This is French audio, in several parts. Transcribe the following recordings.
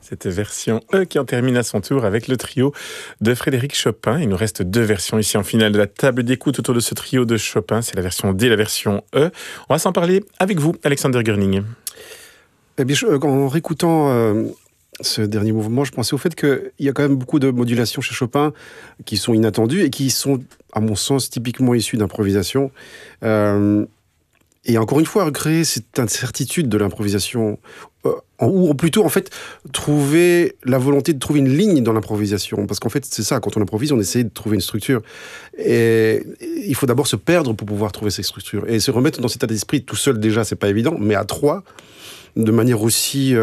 Cette version E qui en termine à son tour avec le trio de Frédéric Chopin. Il nous reste 2 versions ici en finale de la table d'écoute autour de ce trio de Chopin. C'est la version D et la version E. On va s'en parler avec vous, Alexander Gurning. Eh bien, en réécoutant ce dernier mouvement, je pensais au fait qu'il y a quand même beaucoup de modulations chez Chopin qui sont inattendues et qui sont, à mon sens, typiquement issues d'improvisation. Et encore une fois, recréer cette incertitude de l'improvisation, ou plutôt, en fait, trouver la volonté de trouver une ligne dans l'improvisation. Parce qu'en fait, c'est ça, quand on improvise, on essaie de trouver une structure. Et il faut d'abord se perdre pour pouvoir trouver cette structure. Et se remettre dans cet état d'esprit tout seul, déjà, c'est pas évident, mais à 3, de manière aussi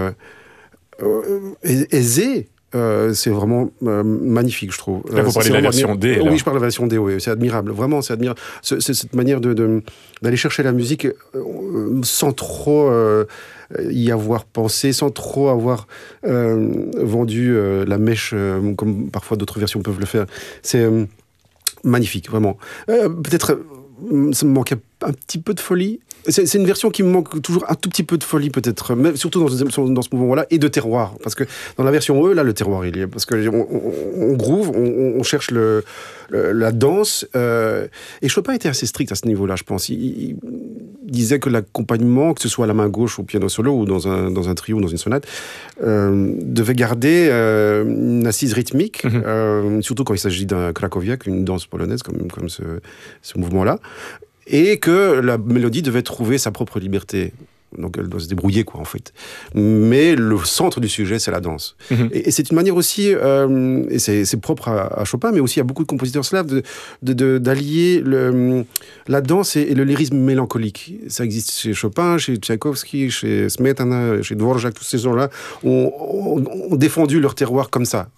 aisée, c'est vraiment magnifique, je trouve. Là, vous parlez de la version D. Oui, je parle de la version D, oui. C'est admirable, vraiment, c'est admirable. C'est cette manière d'aller chercher la musique sans trop y avoir pensé, sans trop avoir vendu la mèche, comme parfois d'autres versions peuvent le faire. C'est magnifique, vraiment. Peut-être, ça me manquait un petit peu de folie. C'est une version qui me manque toujours un tout petit peu de folie, peut-être, mais surtout dans ce mouvement-là, et de terroir. Parce que dans la version E, là, le terroir, il y est. Parce qu'on groove, on cherche la danse. Et Chopin était assez strict à ce niveau-là, je pense. Il disait que l'accompagnement, que ce soit à la main gauche au piano solo ou dans un trio ou dans une sonate, devait garder une assise rythmique, surtout quand il s'agit d'un krakowiak, une danse polonaise, comme ce mouvement-là. Et que la mélodie devait trouver sa propre liberté. Donc elle doit se débrouiller, quoi, en fait. Mais le centre du sujet, c'est la danse. Et c'est une manière aussi, et c'est propre à Chopin, mais aussi à beaucoup de compositeurs slaves, d'allier la danse et le lyrisme mélancolique. Ça existe chez Chopin, chez Tchaïkovski, chez Smetana, chez Dvorak, tous ces gens-là ont défendu leur terroir comme ça.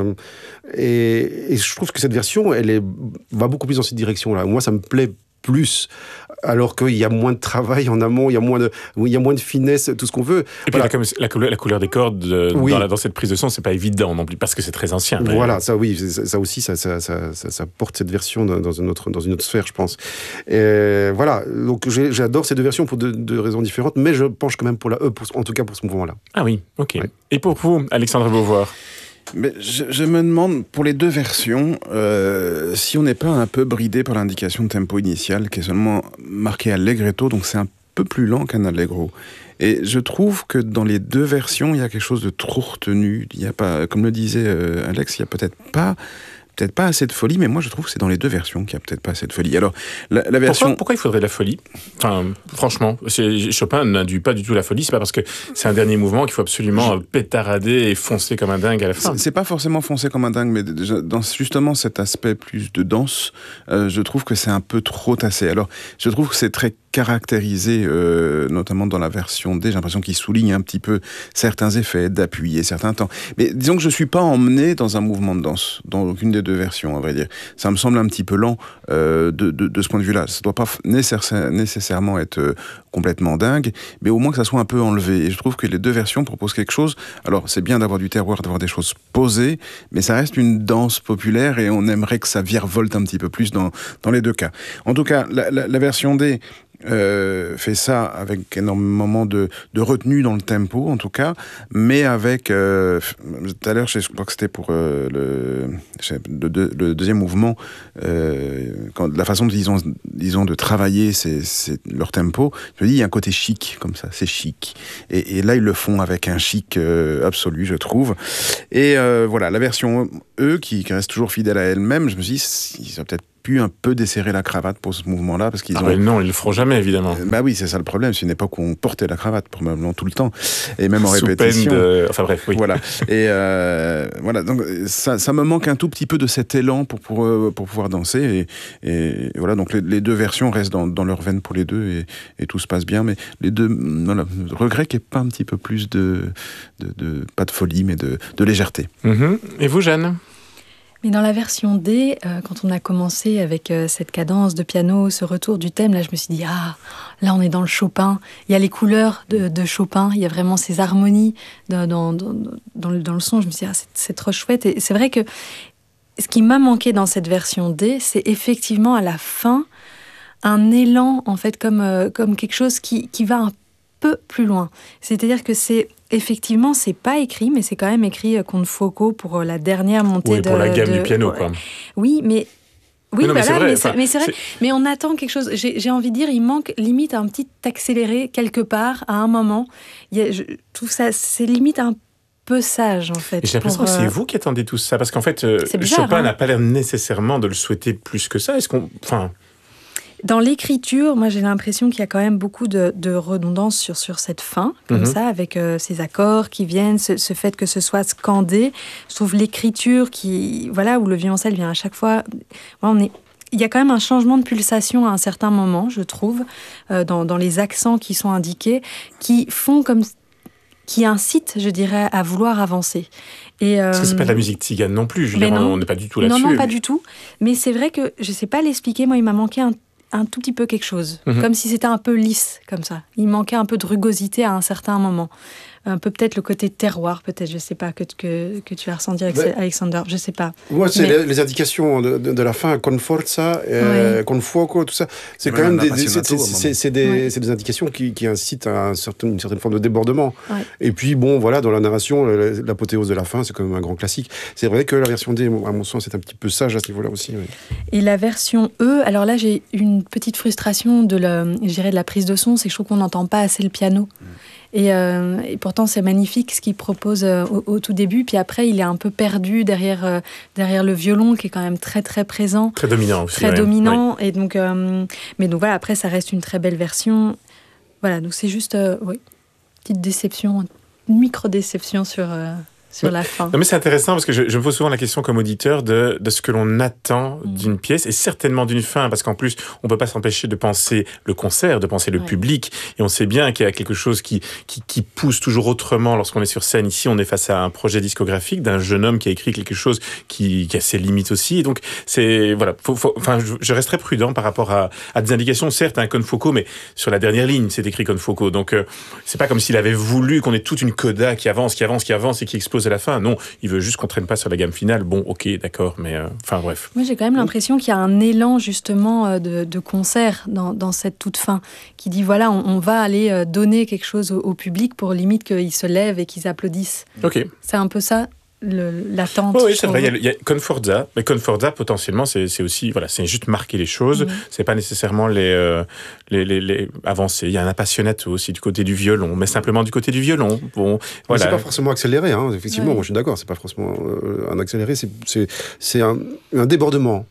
Et je trouve que cette version, va beaucoup plus dans cette direction-là. Moi, ça me plaît plus, alors qu'il y a moins de travail en amont, il y a moins de finesse, tout ce qu'on veut. Et puis la couleur des cordes dans cette prise de son, c'est pas évident non plus, parce que c'est très ancien. Voilà, ça oui, ça aussi, ça porte cette version dans une autre sphère, je pense. Et voilà, donc j'adore ces 2 versions pour deux raisons différentes, mais je penche quand même pour la E, en tout cas pour ce mouvement-là. Ah oui, ok. Ouais. Et pour vous, Alexandre Beauvoir? Mais je me demande, pour les 2 versions, si on n'est pas un peu bridé par l'indication de tempo initial, qui est seulement marqué allegretto, donc c'est un peu plus lent qu'un allegro. Et je trouve que dans les 2 versions, il y a quelque chose de trop retenu. Il y a pas, comme le disait Alex, il y a peut-être pas assez de folie, mais moi je trouve que c'est dans les 2 versions qu'il n'y a peut-être pas assez de folie. Alors, la version... Pourquoi il faudrait de la folie ? Enfin, franchement, Chopin n'induit pas du tout la folie, c'est pas parce que c'est un dernier mouvement qu'il faut absolument pétarader et foncer comme un dingue à la fin. C'est pas forcément foncer comme un dingue, mais dans justement cet aspect plus de danse, je trouve que c'est un peu trop tassé. Alors, je trouve que c'est très caractérisé, notamment dans la version D, j'ai l'impression qu'il souligne un petit peu certains effets d'appui et certains temps. Mais disons que je suis pas emmené dans un mouvement de danse, dans aucune des 2 versions, à vrai dire. Ça me semble un petit peu lent de ce point de vue-là. Ça doit pas nécessairement être complètement dingue, mais au moins que ça soit un peu enlevé. Et je trouve que les 2 versions proposent quelque chose. Alors, c'est bien d'avoir du terroir, d'avoir des choses posées, mais ça reste une danse populaire et on aimerait que ça virevolte un petit peu plus dans les 2 cas. En tout cas, la version D fait ça avec énormément de retenue dans le tempo, en tout cas, mais avec tout à l'heure, je crois que c'était pour le 2e mouvement, quand la façon disons de travailler leur tempo, je me dis il y a un côté chic comme ça, c'est chic, et là ils le font avec un chic absolu, je trouve. Et voilà, la version E qui reste toujours fidèle à elle-même, je me dis ils ont peut-être pu un peu desserrer la cravate pour ce mouvement-là, parce qu'ils mais non, ils le feront jamais, évidemment. Bah oui, c'est ça le problème. C'est une époque où on portait la cravate, probablement tout le temps, et même en répétition. Enfin bref, oui. Voilà. Et voilà, donc ça me manque un tout petit peu de cet élan pour pouvoir danser. Et voilà, donc les 2 versions restent dans leur veine pour les 2, et tout se passe bien. Mais les 2, voilà, je regrette qu'il n'y ait pas un petit peu plus pas de folie, mais de légèreté. Et vous, Jeanne ? Mais dans la version D, quand on a commencé avec cette cadence de piano, ce retour du thème, là je me suis dit, là on est dans le Chopin, il y a les couleurs de Chopin, il y a vraiment ces harmonies dans le son, je me suis dit, c'est trop chouette. Et c'est vrai que ce qui m'a manqué dans cette version D, c'est effectivement à la fin, un élan, en fait, comme quelque chose qui va un peu plus loin. C'est-à-dire que effectivement, c'est pas écrit, mais c'est quand même écrit con foco pour la dernière montée pour la gamme du piano, quoi. Oui, mais... Oui, mais c'est vrai. Mais c'est vrai. Mais on attend quelque chose. J'ai envie de dire, il manque limite un petit accéléré quelque part, à un moment. Je trouve ça, c'est limite un peu sage, en fait. Et j'ai l'impression que c'est vous qui attendez tout ça, parce qu'en fait, bizarre, Chopin n'a pas l'air nécessairement de le souhaiter plus que ça. Dans l'écriture, moi j'ai l'impression qu'il y a quand même beaucoup de redondance sur cette fin, comme ça, avec ces accords qui viennent, ce fait que ce soit scandé. Je trouve l'écriture où le violoncelle vient à chaque fois. Il y a quand même un changement de pulsation à un certain moment, je trouve, dans les accents qui sont indiqués, qui incitent, je dirais, à vouloir avancer. Parce que c'est pas de la musique tzigane non plus, je veux dire, on n'est pas du tout là-dessus. Non, pas du tout. Mais c'est vrai que je sais pas l'expliquer. Moi, il m'a manqué un tout petit peu quelque chose, comme si c'était un peu lisse, comme ça. Il manquait un peu de rugosité à un certain moment. Un peu peut-être le côté terroir, peut-être, je sais pas, que tu as ressenti avec Alexander, je sais pas. Moi, c'est les indications de la fin, con forza, con fuoco, tout ça. C'est quand même des indications qui incitent à une certaine forme de débordement. Ouais. Et puis, bon, voilà, dans la narration, l'apothéose de la fin, c'est quand même un grand classique. C'est vrai que la version D, à mon sens, c'est un petit peu sage à ce niveau-là aussi. Oui. Et la version E, alors là, j'ai une petite frustration de la prise de son, c'est que je trouve qu'on n'entend pas assez le piano. Et pourtant, c'est magnifique ce qu'il propose au tout début. Puis après, il est un peu perdu derrière le violon, qui est quand même très, très présent. Très dominant aussi. Très dominant. Oui. Et donc, mais donc voilà, après, ça reste une très belle version. Voilà, donc c'est juste, petite déception, une micro-déception sur la fin. Non, mais c'est intéressant parce que je me pose souvent la question comme auditeur de ce que l'on attend d'une pièce et certainement d'une fin, parce qu'en plus on peut pas s'empêcher de penser le concert, de penser le public, et on sait bien qu'il y a quelque chose qui pousse toujours autrement lorsqu'on est sur scène. Ici on est face à un projet discographique d'un jeune homme qui a écrit quelque chose qui a ses limites aussi, et donc c'est voilà, je reste très prudent par rapport à des indications, certes un con foco, mais sur la dernière ligne c'est écrit con foco, donc c'est pas comme s'il avait voulu qu'on ait toute une coda qui avance et qui explose à la fin. Non, il veut juste qu'on traîne pas sur la gamme finale. Bon, ok, d'accord, mais bref. Moi, j'ai quand même l'impression qu'il y a un élan justement de concert dans cette toute fin, qui dit voilà, on va aller donner quelque chose au public pour limite qu'ils se lèvent et qu'ils applaudissent. Ok. C'est un peu ça. L'attente. Oui, c'est vrai. Il y a Con Forza, mais Con Forza potentiellement c'est aussi c'est juste marquer les choses. C'est pas nécessairement les avancées. Il y a un appassionato aussi du côté du violon, mais simplement du côté du violon. Bon, voilà. C'est pas forcément accéléré, hein. Effectivement. Moi je suis d'accord. C'est pas forcément un accéléré. C'est un débordement.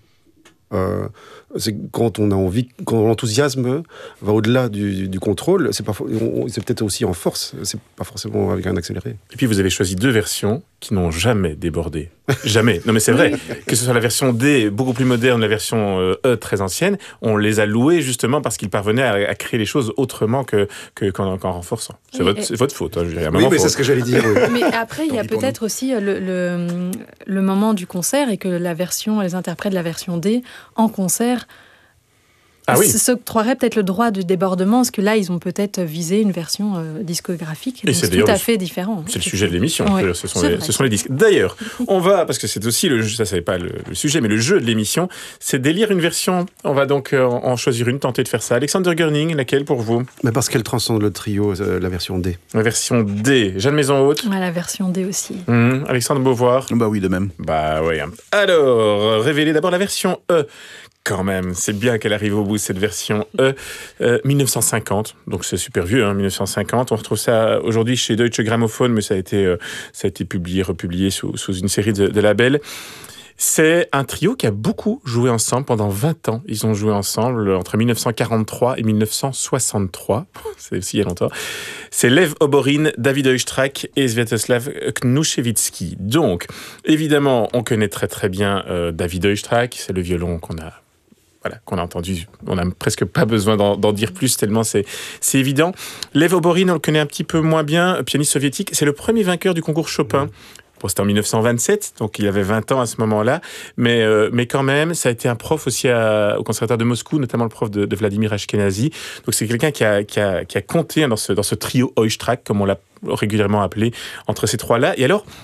C'est quand on a envie, quand l'enthousiasme va au-delà du contrôle, c'est peut-être aussi en force, c'est pas forcément avec un accéléré. Et puis vous avez choisi deux versions qui n'ont jamais débordé. Jamais. Non mais c'est vrai, que ce soit la version D beaucoup plus moderne, la version E très ancienne, on les a loués justement parce qu'ils parvenaient à créer les choses autrement qu'en renforçant. C'est votre faute. Hein, oui, mais c'est ce que j'allais dire. Oui. Mais après, il y a peut-être aussi le moment du concert et que les interprètes de la version D en concert s'octroieraient peut-être le droit de débordement, parce que là, ils ont peut-être visé une version discographique. Et c'est tout à fait différent. C'est le sujet de l'émission, ce sont les disques. D'ailleurs, on va, parce que c'est aussi ça c'est pas le sujet, mais le jeu de l'émission, c'est d'élire une version. On va donc en choisir une, tenter de faire ça. Alexander Görning, laquelle pour vous ? Mais parce qu'elle transcende le trio, la version D. La version D. Jeanne Maison-Haute ? La version D aussi. Alexandre Beauvoir ? Bah oui, de même. Bah oui. Alors, révélez d'abord la version E. Quand même, c'est bien qu'elle arrive au bout, cette version E. 1950, donc c'est super vieux, 1950. On retrouve ça aujourd'hui chez Deutsche Grammophon, mais ça a été publié, republié sous une série de labels. C'est un trio qui a beaucoup joué ensemble pendant 20 ans. Ils ont joué ensemble entre 1943 et 1963. C'est aussi il y a longtemps. C'est Lev Oborin, David Oistrakh et Sviatoslav Knushevitsky. Donc, évidemment, on connaît très très bien David Oistrakh. C'est le violon qu'on a entendu. On n'a presque pas besoin d'en dire plus, tellement c'est évident. Lev Oborin, on le connaît un petit peu moins bien, pianiste soviétique. C'est le premier vainqueur du concours Chopin. Bon, c'était en 1927, donc il avait 20 ans à ce moment-là. Mais quand même, ça a été un prof aussi au conservatoire de Moscou, notamment le prof de Vladimir Ashkenazy. Donc c'est quelqu'un qui a compté dans ce trio Oistrakh, comme on l'a régulièrement appelé, entre ces trois-là. Et alors,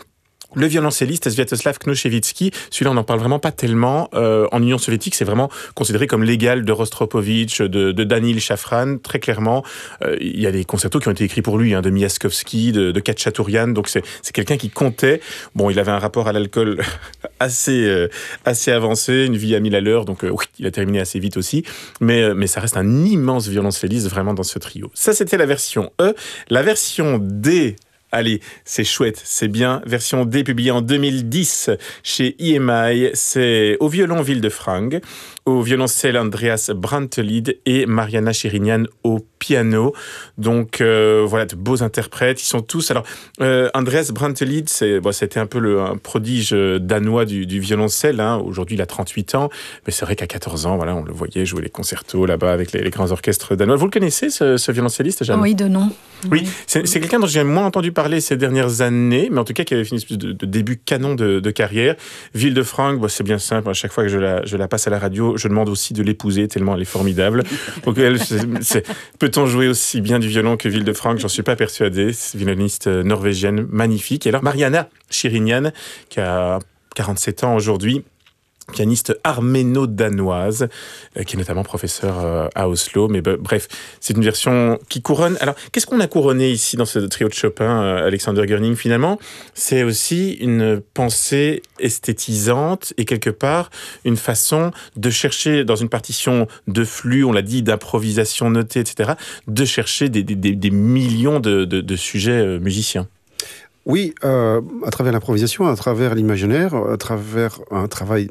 Le violoncelliste Sviatoslav Knushevitsky, celui-là on n'en parle vraiment pas tellement. En Union soviétique, c'est vraiment considéré comme l'égal de Rostropovitch, de Danil Shafran, très clairement. Il y a des concertos qui ont été écrits pour lui, de Miaskovsky, de Khatchatourian, donc c'est quelqu'un qui comptait. Bon, il avait un rapport à l'alcool assez avancé, une vie à 1000 à l'heure, donc oui, il a terminé assez vite aussi. Mais ça reste un immense violoncelliste vraiment dans ce trio. Ça, c'était la version E. La version D... Allez, c'est chouette, c'est bien. Version D publiée en 2010 chez EMI. C'est au violon Wildefrang, au violoncelle Andreas Brantelid et Mariana Chirinian au piano. Donc voilà, de beaux interprètes. Ils sont tous... Alors, Andreas Brantelid, c'était un peu un prodige danois du violoncelle. Aujourd'hui, il a 38 ans. Mais c'est vrai qu'à 14 ans, voilà, on le voyait jouer les concertos là-bas avec les grands orchestres danois. Vous le connaissez, ce violoncelliste, Jeanne ? Oui, de nom. Oui, c'est quelqu'un dont j'ai moins entendu parler ces dernières années, mais en tout cas qui avait fait une espèce de début canon de carrière. Wildefrang, c'est bien simple. À chaque fois que je la passe à la radio, je demande aussi de l'épouser tellement elle est formidable. Donc peut-on jouer aussi bien du violon que Wildefrang ? J'en suis pas persuadé. C'est une violoniste norvégienne magnifique. Et alors Mariana Chirinian, qui a 47 ans aujourd'hui, pianiste arméno-danoise, qui est notamment professeure à Oslo. Mais bref, c'est une version qui couronne. Alors, qu'est-ce qu'on a couronné ici dans ce trio de Chopin, Alexander Görning, finalement ? C'est aussi une pensée esthétisante et quelque part une façon de chercher, dans une partition de flux, on l'a dit, d'improvisation notée, etc., de chercher des millions de sujets musiciens. Oui, à travers l'improvisation, à travers l'imaginaire, à travers un travail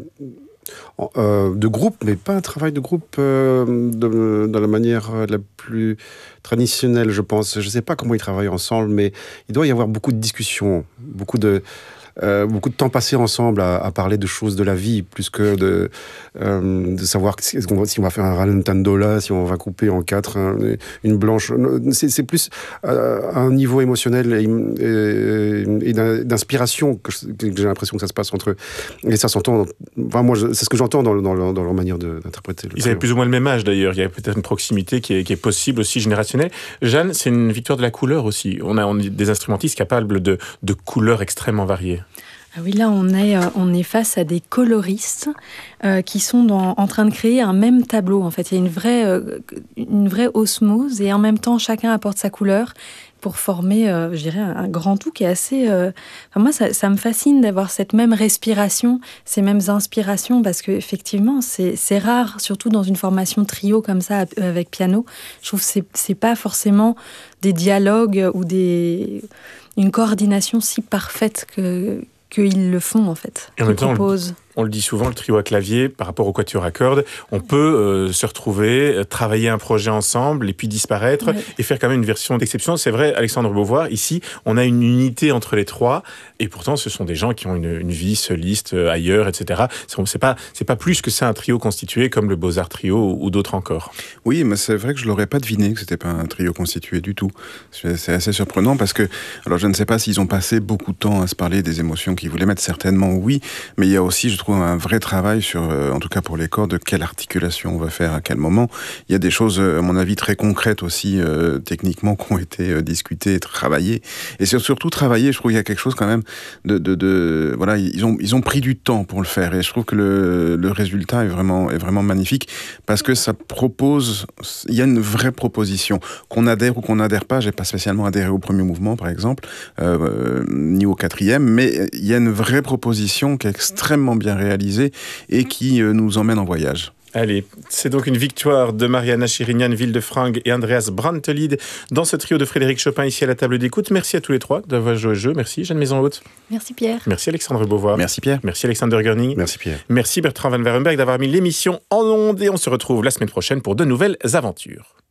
de groupe, mais pas un travail de groupe de la manière la plus traditionnelle, je pense. Je ne sais pas comment ils travaillent ensemble, mais il doit y avoir beaucoup de discussions, beaucoup de temps passé ensemble à parler de choses de la vie, plus que de savoir si on va faire un rallentando là, si on va couper en quatre une blanche. C'est plus à un niveau émotionnel et d'inspiration que j'ai l'impression que ça se passe entre eux. Et ça s'entend. Enfin, moi, c'est ce que j'entends dans leur manière d'interpréter. Ils avaient plus ou moins le même âge d'ailleurs. Il y a peut-être une proximité qui est possible aussi générationnelle. Jeanne, c'est une victoire de la couleur aussi. On a des instrumentistes capables de couleurs extrêmement variées. Ah oui, là, on est face à des coloristes qui sont en train de créer un même tableau. En fait, il y a une vraie osmose et en même temps, chacun apporte sa couleur pour former, je dirais, un grand tout qui est assez... moi, ça me fascine d'avoir cette même respiration, ces mêmes inspirations, parce qu'effectivement, c'est rare, surtout dans une formation trio comme ça, avec piano. Je trouve que c'est pas forcément des dialogues ou une coordination si parfaite qu'ils le font, en fait. Et en même temps, on le dit souvent, le trio à clavier, par rapport au quatuor à cordes, on peut se retrouver, travailler un projet ensemble, et puis disparaître, et faire quand même une version d'exception. C'est vrai, Alexandre Beauvoir, ici, on a une unité entre les trois, et pourtant, ce sont des gens qui ont une vie soliste ailleurs, etc. C'est pas plus que ça un trio constitué comme le Beaux-Arts Trio ou d'autres encore. Oui, mais c'est vrai que je l'aurais pas deviné que c'était pas un trio constitué du tout. C'est assez surprenant parce que, alors je ne sais pas s'ils ont passé beaucoup de temps à se parler des émotions qu'ils voulaient mettre, certainement oui, mais il y a aussi, je trouve, un vrai travail sur, en tout cas pour les cordes, de quelle articulation on va faire à quel moment. Il y a des choses, à mon avis, très concrètes aussi, techniquement, qui ont été discutées et travaillées. Et surtout travaillées, je trouve qu'il y a quelque chose quand même voilà, ils ont pris du temps pour le faire. Et je trouve que le résultat est vraiment magnifique parce que ça propose, il y a une vraie proposition. Qu'on adhère ou qu'on n'adhère pas, j'ai pas spécialement adhéré au premier mouvement, par exemple, ni au quatrième, mais il y a une vraie proposition qui est extrêmement bien réalisée et qui nous emmène en voyage. Allez, c'est donc une victoire de Mariana Chirinian, Wildefrang et Andreas Brantelid dans ce trio de Frédéric Chopin ici à la table d'écoute. Merci à tous les trois d'avoir joué au jeu. Merci Jeanne Maison-Haute. Merci Pierre. Merci Alexandre Beauvoir. Merci Pierre. Merci Alexander Görning. Merci Pierre. Merci Bertrand Van Warenberg d'avoir mis l'émission en ondes et on se retrouve la semaine prochaine pour de nouvelles aventures.